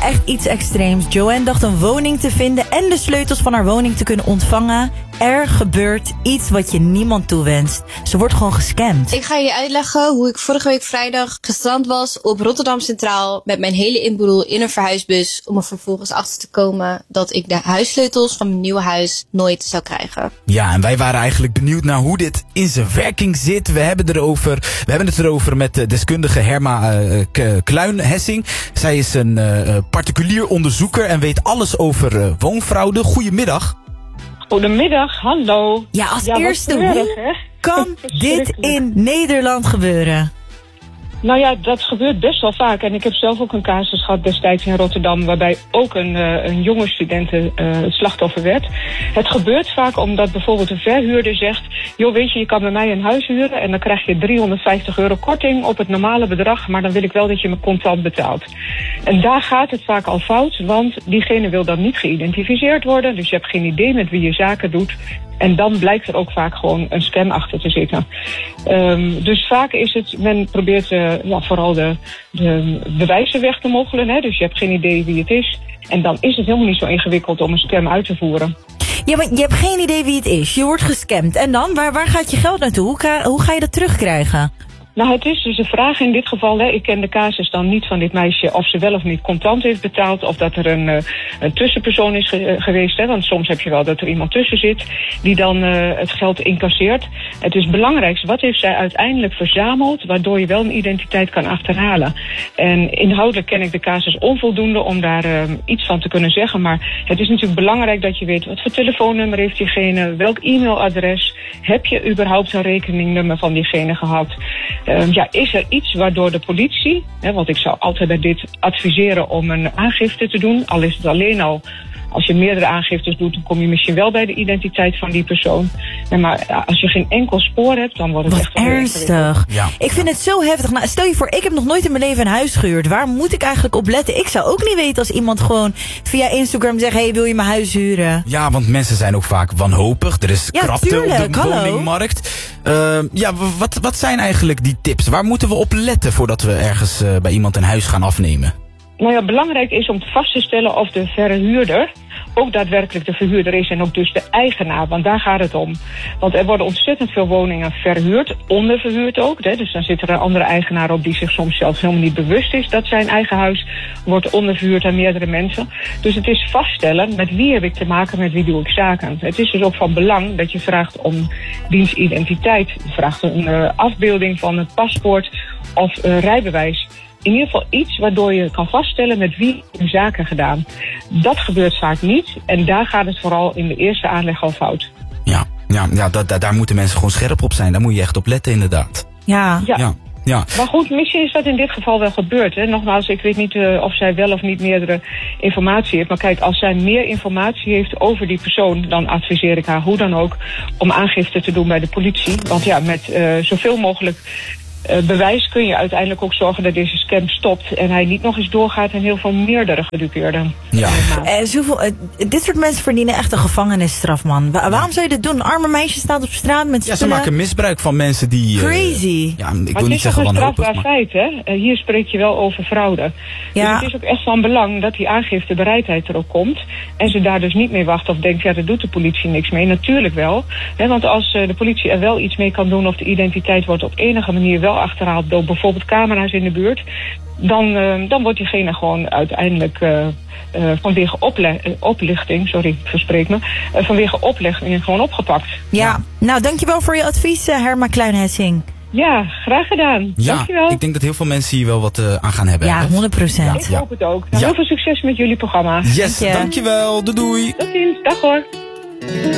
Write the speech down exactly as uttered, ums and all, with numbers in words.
echt iets extreems. Joanne dacht een woning te vinden en de sleutels van haar woning te kunnen ontvangen. Er gebeurt iets wat je niemand toewenst. Ze wordt gewoon gescamd. Ik ga je uitleggen hoe ik vorige week vrijdag gestrand was op Rotterdam Centraal met mijn hele inboedel in een verhuisbus om er vervolgens achter te komen dat ik de huissleutels van mijn nieuwe huis nooit zou krijgen. Ja, en wij waren eigenlijk benieuwd naar hoe dit in zijn werking zit. We hebben, erover, we hebben het erover met de deskundige Herma uh, Kluin-Hessing. Zij is een uh, particulier onderzoeker en weet alles over uh, woonfraude. Goedemiddag. Goedemiddag, hallo. Ja, als ja, eerste, hoe kan dit in Nederland gebeuren? Nou ja, dat gebeurt best wel vaak. En ik heb zelf ook een casus gehad destijds in Rotterdam, waarbij ook een, uh, een jonge student uh, het slachtoffer werd. Het gebeurt vaak omdat bijvoorbeeld een verhuurder zegt, joh, weet je, je kan bij mij een huis huren en dan krijg je driehonderdvijftig euro korting op het normale bedrag, maar dan wil ik wel dat je me contant betaalt. En daar gaat het vaak al fout, want diegene wil dan niet geïdentificeerd worden, dus je hebt geen idee met wie je zaken doet. En dan blijkt er ook vaak gewoon een scam achter te zitten. Um, dus vaak is het, men probeert uh, ja, vooral de, de bewijzen weg te moggelen. Hè? Dus je hebt geen idee wie het is. En dan is het helemaal niet zo ingewikkeld om een scam uit te voeren. Ja, maar je hebt geen idee wie het is. Je wordt gescamd. En dan? Waar, waar gaat je geld naartoe? Hoe ga, hoe ga je dat terugkrijgen? Nou, het is dus een vraag in dit geval. Hè. Ik ken de casus dan niet van dit meisje of ze wel of niet contant heeft betaald. Of dat er een, uh, een tussenpersoon is ge- geweest. Hè. Want soms heb je wel dat er iemand tussen zit die dan uh, het geld incasseert. Het is belangrijk, wat heeft zij uiteindelijk verzameld, waardoor je wel een identiteit kan achterhalen. En inhoudelijk ken ik de casus onvoldoende om daar uh, iets van te kunnen zeggen. Maar het is natuurlijk belangrijk dat je weet wat voor telefoonnummer heeft diegene, welk e-mailadres, heb je überhaupt een rekeningnummer van diegene gehad. Uh, ja, is er iets waardoor de politie, hè, want ik zou altijd bij dit adviseren om een aangifte te doen, al is het alleen al, als je meerdere aangiftes doet, dan kom je misschien wel bij de identiteit van die persoon. Ja, maar als je geen enkel spoor hebt, dan wordt het Wat echt wel ernstig. Ja. Ik vind het zo heftig. Nou, stel je voor, ik heb nog nooit in mijn leven een huis gehuurd. Waar moet ik eigenlijk op letten? Ik zou ook niet weten als iemand gewoon via Instagram zegt, hey, wil je mijn huis huren? Ja, want mensen zijn ook vaak wanhopig. Er is Ja, krapte tuurlijk, op de hallo. woningmarkt. Uh, ja, wat, wat zijn eigenlijk die tips? Waar moeten we op letten voordat we ergens uh, bij iemand een huis gaan afnemen? Nou ja, belangrijk is om vast te stellen of de verhuurder ook daadwerkelijk de verhuurder is en ook dus de eigenaar, want daar gaat het om. Want er worden ontzettend veel woningen verhuurd, onderverhuurd ook. Hè? Dus dan zit er een andere eigenaar op die zich soms zelfs helemaal niet bewust is dat zijn eigen huis wordt onderverhuurd aan meerdere mensen. Dus het is vaststellen met wie heb ik te maken, met wie doe ik zaken. Het is dus ook van belang dat je vraagt om dienstidentiteit. Je vraagt een uh, afbeelding van het paspoort of uh, rijbewijs. In ieder geval iets waardoor je kan vaststellen met wie je zaken gedaan. Dat gebeurt vaak niet en daar gaat het vooral in de eerste aanleg al fout. Ja, ja, ja da, da, daar moeten mensen gewoon scherp op zijn. Daar moet je echt op letten inderdaad. Ja. Ja. Ja. Ja. Maar goed, misschien is dat in dit geval wel gebeurd. Hè? Nogmaals, ik weet niet uh, of zij wel of niet meerdere informatie heeft. Maar kijk, als zij meer informatie heeft over die persoon, dan adviseer ik haar hoe dan ook om aangifte te doen bij de politie. Want ja, met uh, zoveel mogelijk Uh, bewijs kun je uiteindelijk ook zorgen dat deze scam stopt en hij niet nog eens doorgaat en heel veel meerdere gedupeerden. Ja. Uh, zoveel, uh, dit soort mensen verdienen echt een gevangenisstraf, man. Wa- waarom zou je dit doen? Een arme meisje staat op straat met Ja, ze spullen. maken misbruik van mensen die... Uh, Crazy. Ja, ik Maar wil niet zeggen het is toch een wanhopig, strafbaar maar... feit, hè? Uh, hier spreek je wel over fraude. Ja. Dus het is ook echt van belang dat die aangiftebereidheid er ook komt. En ze daar dus niet mee wacht of denkt, ja, daar doet de politie niks mee. Natuurlijk wel. Hè, want als uh, de politie er wel iets mee kan doen of de identiteit wordt op enige manier wel achterhaald door bijvoorbeeld camera's in de buurt, dan, uh, dan wordt diegene gewoon uiteindelijk uh, uh, vanwege ople- uh, oplichting, sorry, ik verspreek me, uh, vanwege oplichting gewoon opgepakt. Ja. Nou, dankjewel voor je advies, uh, Herma Kluin-Hessing. Ja, graag gedaan. Ja, Dankjewel. ik denk dat heel veel mensen hier wel wat uh, aan gaan hebben. Ja, hè? honderd procent. Ik Ja. hoop het ook. Nou, Ja. heel veel succes met jullie programma. Yes, Dank je. dankjewel. Doei doei. Tot ziens. Dag hoor.